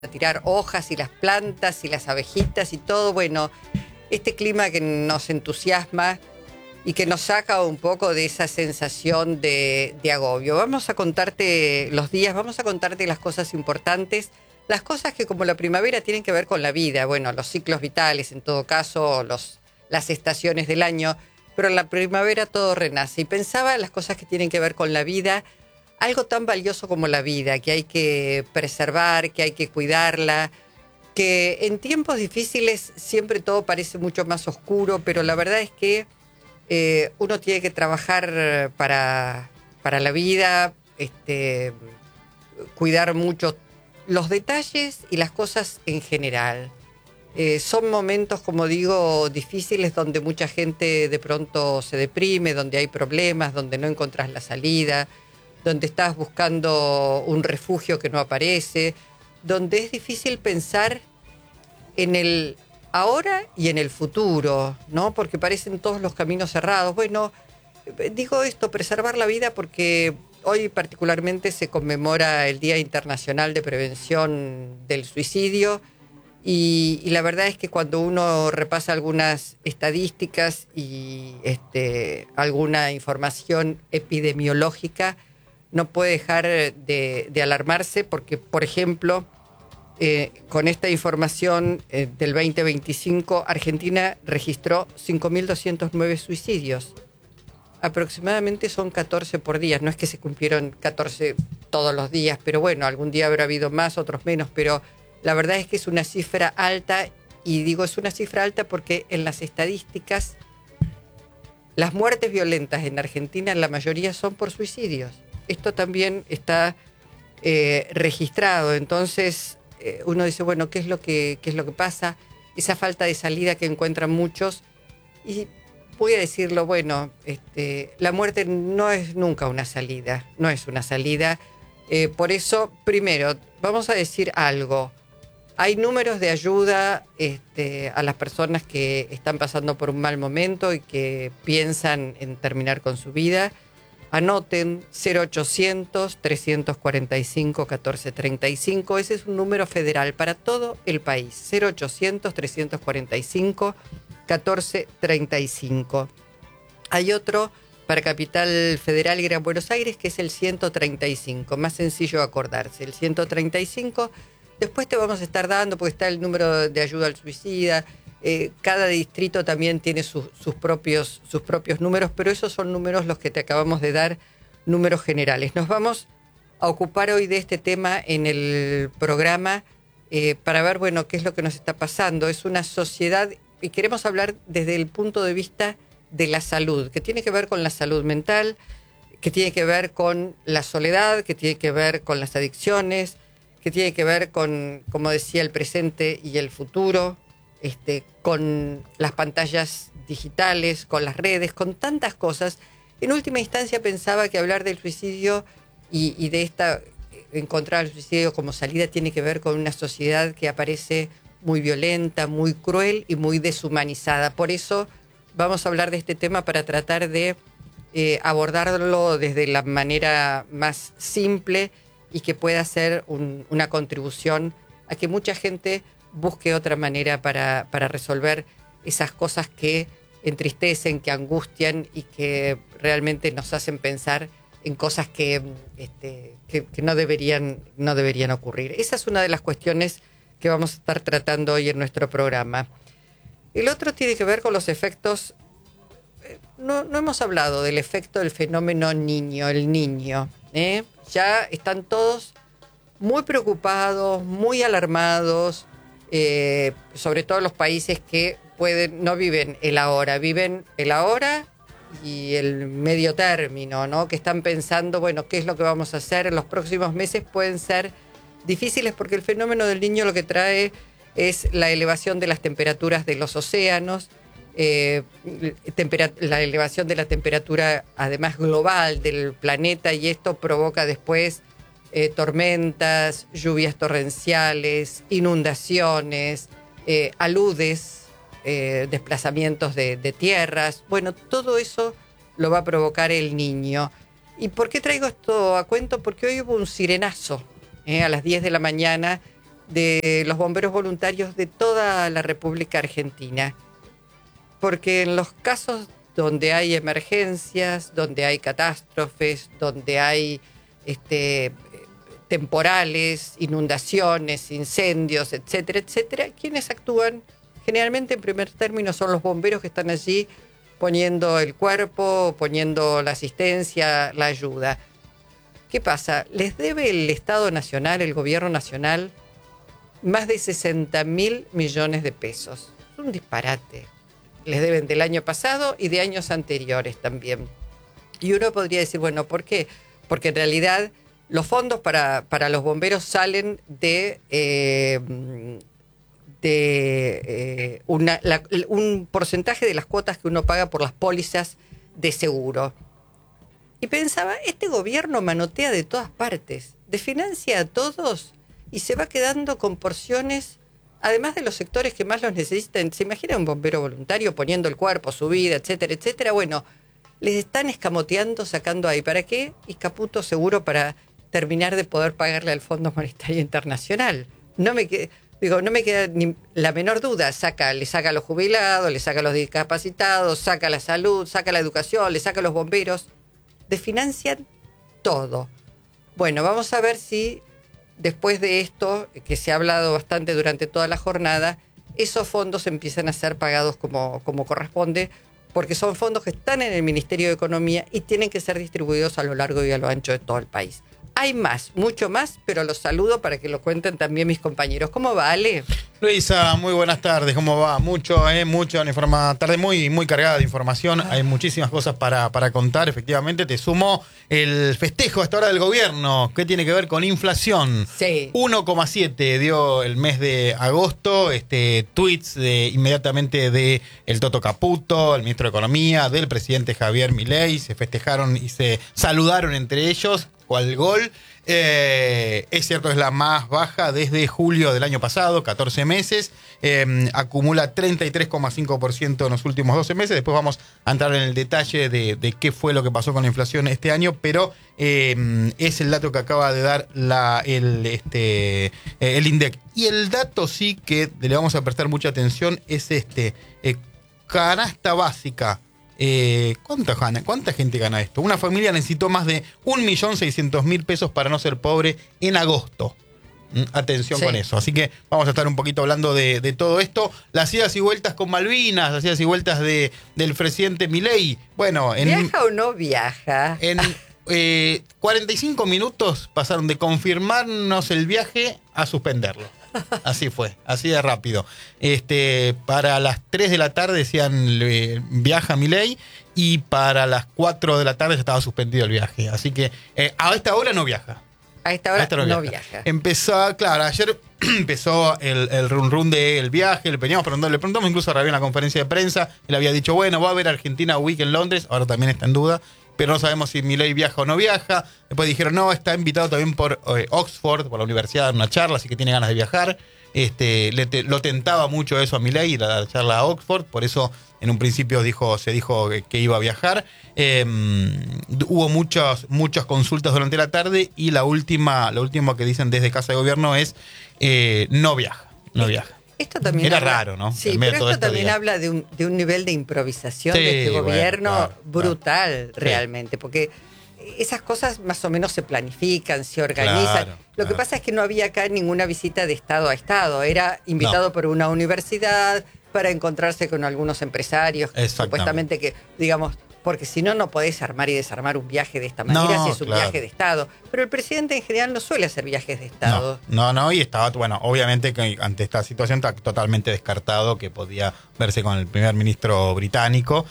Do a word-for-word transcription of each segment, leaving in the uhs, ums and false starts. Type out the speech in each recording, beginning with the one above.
a tirar hojas y las plantas y las abejitas y todo. Bueno, este clima que nos entusiasma y que nos saca un poco de esa sensación de, de agobio. Vamos a contarte los días, vamos a contarte las cosas importantes, las cosas que como la primavera tienen que ver con la vida, bueno, los ciclos vitales en todo caso, los, las estaciones del año, pero en la primavera todo renace. Y pensaba en las cosas que tienen que ver con la vida, algo tan valioso como la vida, que hay que preservar, que hay que cuidarla, que en tiempos difíciles siempre todo parece mucho más oscuro, pero la verdad es que eh, uno tiene que trabajar para, para la vida, este, cuidar mucho los detalles y las cosas en general. Eh, son momentos, como digo, difíciles donde mucha gente de pronto se deprime, donde hay problemas, donde no encontrás la salida, donde estás buscando un refugio que no aparece, donde es difícil pensar en el ahora y en el futuro, ¿no? Porque parecen todos los caminos cerrados. Bueno, digo esto, preservar la vida porque hoy particularmente se conmemora el Día Internacional de Prevención del Suicidio y, y la verdad es que cuando uno repasa algunas estadísticas y este, alguna información epidemiológica, no puede dejar de, de alarmarse porque, por ejemplo, eh, con esta información eh, del veinte veinticinco, Argentina registró cinco mil doscientos nueve suicidios. Aproximadamente son catorce por día. No es que se cumplieron catorce todos los días, pero bueno, algún día habrá habido más, otros menos, pero la verdad es que es una cifra alta, y digo es una cifra alta porque en las estadísticas las muertes violentas en Argentina en la mayoría son por suicidios. Esto también está eh, registrado, entonces eh, uno dice, bueno, ¿qué es lo que, qué es lo que pasa? Esa falta de salida que encuentran muchos, y voy a decirlo, bueno, este, la muerte no es nunca una salida, no es una salida, eh, por eso, primero, vamos a decir algo, hay números de ayuda este, a las personas que están pasando por un mal momento y que piensan en terminar con su vida. Anoten cero ochocientos, trescientos cuarenta y cinco, catorce treinta y cinco. Ese es un número federal para todo el país. cero ochocientos, trescientos cuarenta y cinco, catorce treinta y cinco. Hay otro para Capital Federal y Gran Buenos Aires que es el ciento treinta y cinco. Más sencillo acordarse. El ciento treinta y cinco. Después te vamos a estar dando porque está el número de ayuda al suicida. Eh, cada distrito también tiene su, sus, propios, sus propios números, pero esos son números los que te acabamos de dar, números generales. Nos vamos a ocupar hoy de este tema en el programa eh, para ver, bueno, qué es lo que nos está pasando. Es una sociedad, y queremos hablar desde el punto de vista de la salud, que tiene que ver con la salud mental, que tiene que ver con la soledad, que tiene que ver con las adicciones, que tiene que ver con, como decía, el presente y el futuro, Este, con las pantallas digitales, con las redes, con tantas cosas. En última instancia pensaba que hablar del suicidio y, y de esta, encontrar el suicidio como salida tiene que ver con una sociedad que aparece muy violenta, muy cruel y muy deshumanizada. Por eso vamos a hablar de este tema para tratar de eh, abordarlo desde la manera más simple y que pueda ser un, una contribución a que mucha gente busque otra manera para, para resolver esas cosas que entristecen, que angustian y que realmente nos hacen pensar en cosas que, este, que, que no deberían, no deberían ocurrir. Esa es una de las cuestiones que vamos a estar tratando hoy en nuestro programa. El otro tiene que ver con los efectos. No, no hemos hablado del efecto del fenómeno niño, el niño, ¿eh? Ya están todos muy preocupados, muy alarmados, Eh, sobre todo los países que pueden no viven el ahora, viven el ahora y el medio término, ¿no? Que están pensando, bueno, ¿qué es lo que vamos a hacer? En los próximos meses pueden ser difíciles porque el fenómeno del niño lo que trae es la elevación de las temperaturas de los océanos, eh, tempera- la elevación de la temperatura además global del planeta, y esto provoca después Eh, tormentas, lluvias torrenciales, inundaciones, eh, aludes, eh, desplazamientos de, de tierras. Bueno, todo eso lo va a provocar el niño. ¿Y por qué traigo esto a cuento? Porque hoy hubo un sirenazo eh, a las diez de la mañana de los bomberos voluntarios de toda la República Argentina. Porque en los casos donde hay emergencias, donde hay catástrofes, donde hay este, temporales, inundaciones, incendios, etcétera, etcétera, quienes actúan generalmente en primer término son los bomberos que están allí poniendo el cuerpo, poniendo la asistencia, la ayuda. ¿Qué pasa? Les debe el Estado Nacional, el Gobierno Nacional, más de sesenta mil millones de pesos. Es un disparate. Les deben del año pasado y de años anteriores también. Y uno podría decir, bueno, ¿por qué? Porque en realidad los fondos para, para los bomberos salen de, eh, de eh, una, la, un porcentaje de las cuotas que uno paga por las pólizas de seguro. Y pensaba, este gobierno manotea de todas partes, desfinancia a todos y se va quedando con porciones, además de los sectores que más los necesitan. ¿Se imagina un bombero voluntario poniendo el cuerpo, su vida, etcétera, etcétera? Bueno, les están escamoteando, sacando ahí. ¿Para qué? Y caputo seguro para terminar de poder pagarle al Fondo Monetario Internacional. No me queda, digo, no me queda ni la menor duda. Saca, le saca a los jubilados, le saca a los discapacitados, saca la salud, saca la educación, le saca a los bomberos. Desfinancian todo. Bueno, vamos a ver si después de esto, que se ha hablado bastante durante toda la jornada, esos fondos empiezan a ser pagados como, como corresponde, porque son fondos que están en el Ministerio de Economía y tienen que ser distribuidos a lo largo y a lo ancho de todo el país. Hay más, mucho más, pero los saludo para que lo cuenten también mis compañeros. ¿Cómo va, Ale? Luisa, muy buenas tardes. ¿Cómo va? Mucho, eh, mucho, una tarde muy, muy cargada de información. Hay muchísimas cosas para, para contar. Efectivamente, te sumo el festejo hasta ahora del gobierno, que tiene que ver con inflación. Sí. uno coma siete dio el mes de agosto. Este, tweets de, inmediatamente de el Toto Caputo, el ministro de Economía, del presidente Javier Milei. Se festejaron y se saludaron entre ellos. Al gol. Eh, es cierto, es la más baja desde julio del año pasado, catorce meses. Eh, acumula treinta y tres coma cinco por ciento en los últimos doce meses. Después vamos a entrar en el detalle de, de qué fue lo que pasó con la inflación este año, pero eh, es el dato que acaba de dar la, el, este, el INDEC. Y el dato sí que le vamos a prestar mucha atención es este, eh, canasta básica. Eh, ¿cuánta, ¿Cuánta gente gana esto? Una familia necesitó más de un millón seiscientos mil pesos para no ser pobre en agosto. ¿Mm? Atención sí. Con eso. Así que vamos a estar un poquito hablando de, de todo esto. Las idas y vueltas con Malvinas, las idas y vueltas de, del presidente Milei. Bueno, en, ¿viaja o no viaja? En eh, cuarenta y cinco minutos pasaron de confirmarnos el viaje a suspenderlo. Así fue, así de rápido. Este, para las tres de la tarde decían eh, viaja Milei y para las cuatro de la tarde ya estaba suspendido el viaje. Así que eh, a esta hora no viaja. A esta hora, a esta hora no, no viaja. viaja. Empezó, claro, ayer empezó el, el run run del viaje, le veníamos preguntando, le preguntamos incluso a Rabia en la conferencia de prensa, él había dicho, bueno, va a haber Argentina Week en Londres, ahora también está en duda, pero no sabemos si Milei viaja o no viaja. Después dijeron, no, está invitado también por eh, Oxford, por la universidad, en una charla, así que tiene ganas de viajar. Este, le te, lo tentaba mucho eso a Milei, la charla a Oxford, por eso en un principio dijo, se dijo que, que iba a viajar. Eh, hubo muchas, muchas consultas durante la tarde y la última, lo último que dicen desde Casa de Gobierno es eh, no viaja, no viaja. Esto también Era habla, raro, ¿no? Sí, pero esto también día. habla de un, de un nivel de improvisación sí, de este gobierno bueno, claro, brutal, claro. realmente, sí. Porque esas cosas más o menos se planifican, se organizan. Claro, Lo claro. que pasa es que no había acá ninguna visita de Estado a Estado. Era invitado no. por una universidad para encontrarse con algunos empresarios, supuestamente que, digamos, porque si no, no podés armar y desarmar un viaje de esta manera no, si es un claro. viaje de Estado. Pero el presidente en general no suele hacer viajes de Estado. No, no, no, y estaba, bueno, obviamente que ante esta situación está totalmente descartado que podía verse con el primer ministro británico.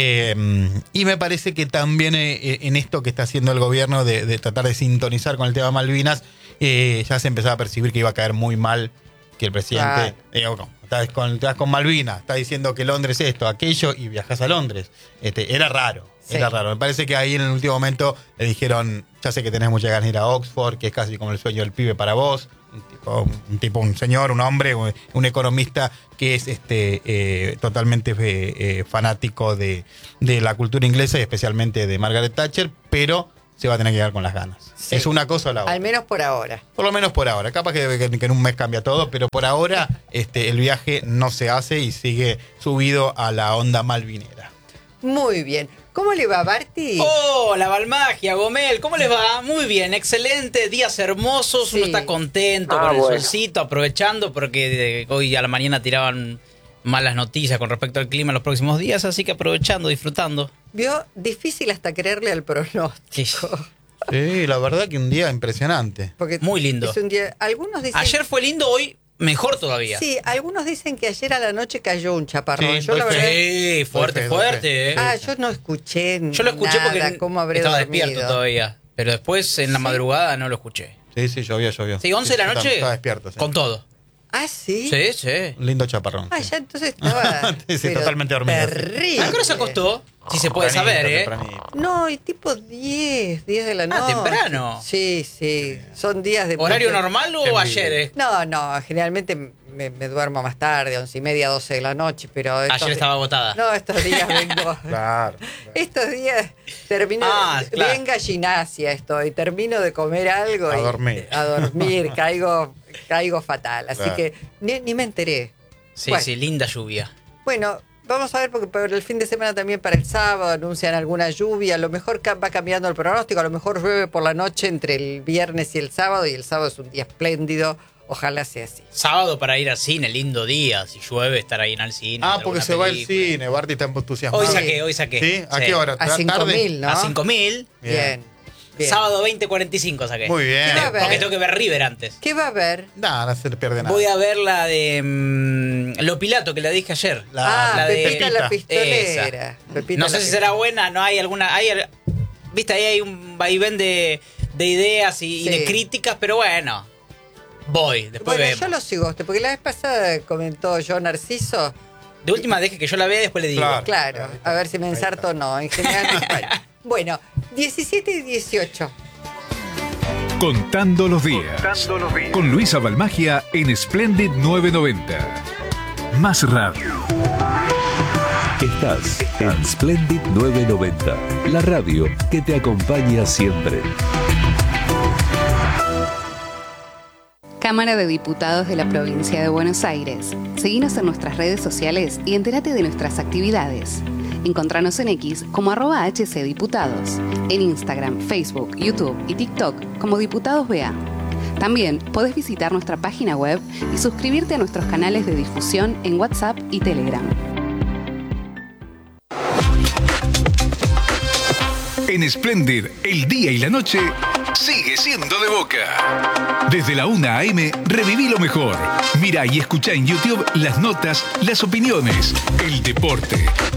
Eh, y me parece que también eh, en esto que está haciendo el gobierno de, de tratar de sintonizar con el tema Malvinas, eh, ya se empezaba a percibir que iba a caer muy mal que el presidente... Claro. Eh, no, estás con, estás con Malvinas, está diciendo que Londres esto, aquello, y viajas a Londres. Este, era raro, sí. era raro. Me parece que ahí en el último momento le dijeron, ya sé que tenés muchas ganas de ir a Oxford, que es casi como el sueño del pibe para vos. Un tipo, un, tipo, un señor, un hombre, un, un economista que es este eh, totalmente eh, eh, fanático de, de la cultura inglesa y especialmente de Margaret Thatcher, pero se va a tener que quedar con las ganas. Sí. Es una cosa o la otra. Al menos por ahora. Por lo menos por ahora. Capaz que, que- que en un mes cambia todo, pero por ahora este, el viaje no se hace y sigue subido a la onda malvinera. Muy bien. ¿Cómo le va, Barty? Hola, Valmagia, Gomel, ¿cómo les va? Muy bien, excelente, días hermosos, Sí. uno está contento Ah, con el bueno. solcito, aprovechando porque eh, hoy a la mañana tiraban malas noticias con respecto al clima en los próximos días, así que aprovechando, disfrutando. Vio, difícil hasta creerle al pronóstico. Sí. Sí, la verdad que un día impresionante. Porque Muy lindo. es un día, algunos dicen, Ayer fue lindo, hoy mejor todavía. sí, algunos dicen que ayer a la noche cayó un chaparrón. Sí, yo la doy fe. verdad, Sí, fuerte, Doy fe, doy fuerte. fe. eh. ah, yo no escuché Yo lo escuché nada, porque cómo habré estaba dormido. despierto todavía, pero después en la Sí. madrugada no lo escuché. Sí, sí, llovió, llovió. Sí, once de la yo noche, Estaba despierto, sí. con todo. Ah, sí. Sí, sí. Un lindo chaparrón. Ah, sí. ya entonces estaba Sí, sí, pero totalmente dormido. Terrible. ¿A qué hora se acostó? Si se puede Tempranito, saber, ¿eh? tempranito. No, y tipo diez, diez de la noche. Ah, temprano. Sí, sí. Son días de ¿Horario mucho- normal o Envidia. ayer? eh? No, no, generalmente me, me duermo más tarde, once y media, doce de la noche, pero... estos Ayer di- estaba agotada. No, estos días vengo... Claro. Estos días termino... Ah, claro. Bien gallinacia estoy, termino de comer algo A y... dormir. A dormir, caigo, caigo fatal, así Claro. que ni, ni me enteré. Sí, Bueno. sí, linda lluvia. Bueno, vamos a ver porque para el fin de semana también para el sábado anuncian alguna lluvia, a lo mejor ca- va cambiando el pronóstico, a lo mejor llueve por la noche entre el viernes y el sábado y el sábado es un día espléndido, ojalá sea así. Sábado para ir al cine, lindo día. Si llueve, estar ahí en el cine. Ah, ver porque alguna se va al película. cine, Barty está entusiasmado. Hoy Sí. saqué, hoy saqué. ¿Sí? ¿A Sí. qué hora? A ¿Tarde? cinco mil, ¿no? A cinco mil. Bien. Bien. bien. Sábado veinte cuarenta y cinco saqué. Muy bien. ¿Qué va a haber? Porque tengo que ver River antes. ¿Qué va a haber? Nada, no se le pierde nada. Voy a ver la de mm, Lo Pilato, que la dije ayer. La- ah, la de- Pepita la Pepita. pistolera. Pepita No la sé si pistolera. será buena, no hay alguna... Hay, al- Viste, ahí hay un vaivén de, de ideas y, y Sí. de críticas, pero bueno, voy, después Bueno, vemos. yo lo sigo a usted, porque la vez pasada comentó yo Narciso. De última, deje que yo la vea y después le digo. Claro. Claro, a ver si me Ahí ensarto está. o no. En general, bueno. Bueno, diecisiete y dieciocho. Contando los días. Con Luisa Balmagia en Splendid novecientos noventa. Más radio. Estás en Splendid novecientos noventa, la radio que te acompaña siempre. Cámara de Diputados de la Provincia de Buenos Aires. Seguinos en nuestras redes sociales y entérate de nuestras actividades. Encontranos en X como arroba hcdiputados, en Instagram, Facebook, YouTube y TikTok como Diputados B A. También podés visitar nuestra página web y suscribirte a nuestros canales de difusión en WhatsApp y Telegram. En Splendid, el día y la noche sigue siendo de Boca. Desde la una a eme, reviví lo mejor. Mira y escucha en YouTube las notas, las opiniones, el deporte,